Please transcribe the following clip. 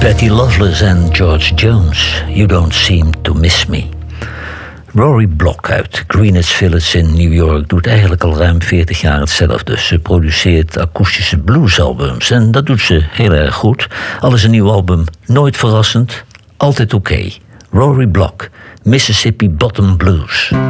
Patty Loveless en George Jones, You Don't Seem to Miss Me. Rory Block uit Greenwich Village in New York doet eigenlijk al ruim 40 jaar hetzelfde. Ze produceert akoestische bluesalbums en dat doet ze heel erg goed. Al is een nieuw album nooit verrassend, altijd oké. Rory Block, Mississippi Bottom Blues.